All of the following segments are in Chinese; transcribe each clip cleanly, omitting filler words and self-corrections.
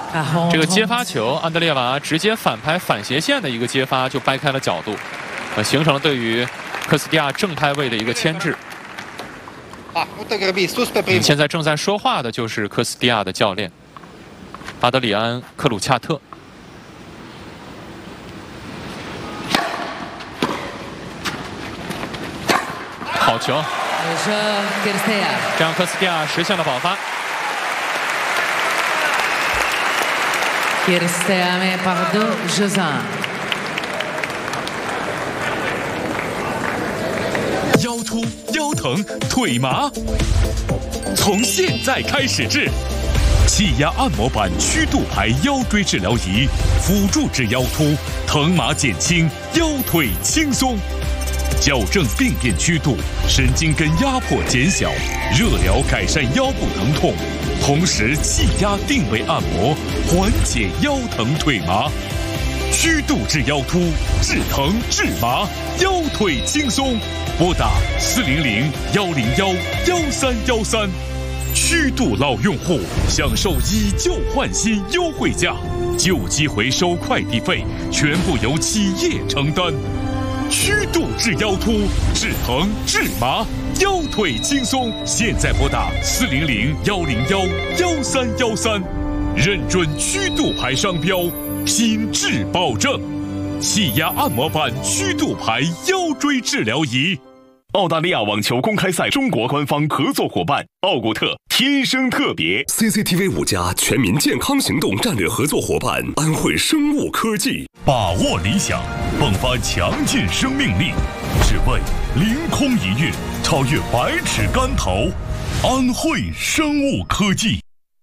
这个接发球，安德烈娃直接反拍反斜线的一个接发就掰开了角度，形成了对于科斯蒂亚正拍位的一个牵制。现在正在说话的就是科斯蒂亚的教练阿德里安·克鲁恰特。好球！这样科斯蒂亚实现了保发。 腰突、腰疼、腿麻，从现在开始治气压按摩板曲度牌腰椎治疗仪，辅助治腰突、疼麻减轻，腰腿轻松，矫正病变曲度，神经根压迫减小，热疗改善腰部疼痛。 同时，气压定位按摩缓解腰疼腿麻，曲度治腰突，治疼治麻，腰腿轻松。拨打400-101-1313，曲度老用户享受以旧换新优惠价，旧机回收快递费全部由企业承担。曲度治腰突，治疼治麻。 腰腿轻松，现在拨打400-101-1313，认准曲度牌商标，品质保证。气压按摩板曲度牌腰椎治疗仪。澳大利亚网球公开赛中国官方合作伙伴奥古特，天生特别。 CCTV 5+全民健康行动战略合作伙伴安慧生物科技。 把握理想，迸发强劲生命力，只为凌空一跃。 超越百尺竿头，安慧生物科技。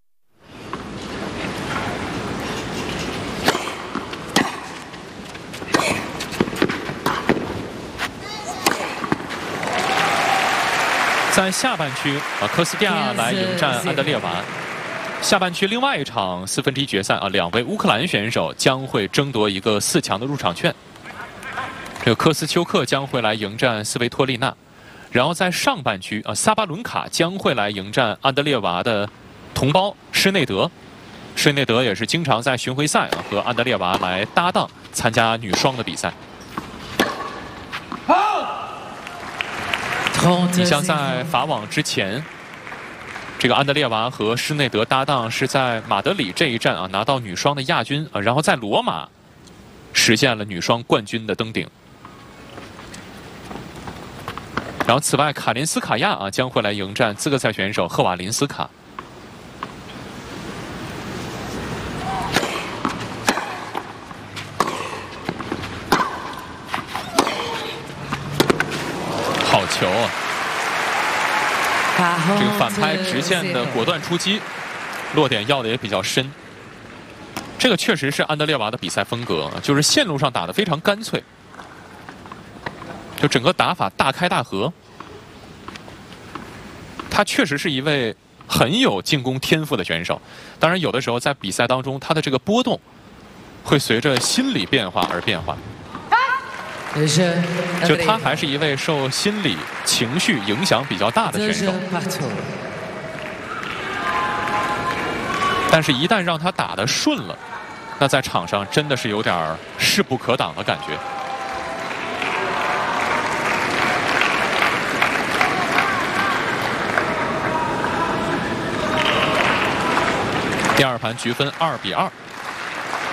在下半区科斯蒂亚来迎战安德烈娃。下半区另外一场4分之一决赛两位乌克兰选手将会争夺一个4强的入场券。这个科斯丘克将会来迎战斯维托利娜。 然后在上半区萨巴伦卡将会来迎战安德烈娃的同胞施内德。施内德也是经常在巡回赛和安德烈娃来搭档参加女双的比赛。你像在法网之前，这个安德烈娃和施内德搭档是在马德里这一站拿到女双的亚军然后在罗马实现了女双冠军的登顶。 然后，此外，卡林斯卡娅将会来迎战资格赛选手赫瓦林斯卡。好球啊！这个反拍直线的果断出击，落点要的也比较深。这个确实是安德烈娃的比赛风格，就是线路上打得非常干脆。 就整个打法大开大合，他确实是一位很有进攻天赋的选手。当然，有的时候在比赛当中，他的这个波动会随着心理变化而变化。就他还是一位受心理情绪影响比较大的选手。但是，一旦让他打得顺了，那在场上真的是有点势不可挡的感觉。 第二盘局分2比2。